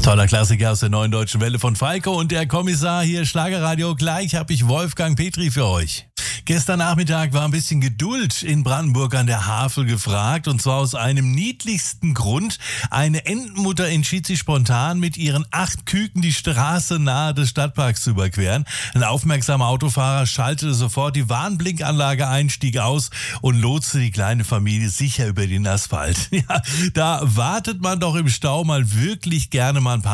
Toller Klassiker aus der Neuen Deutschen Welle von Falco und der Kommissar hier, Schlagerradio. Gleich habe ich Wolfgang Petri für euch. Gestern Nachmittag war ein bisschen Geduld in Brandenburg an der Havel gefragt, und zwar aus einem niedlichsten Grund. Eine Entenmutter entschied sich spontan, mit ihren 8 Küken die Straße nahe des Stadtparks zu überqueren. Ein aufmerksamer Autofahrer schaltete sofort die Warnblinkanlage ein, stieg aus und lotste die kleine Familie sicher über den Asphalt. Ja, da wartet man doch im Stau mal wirklich gerne mal ein paar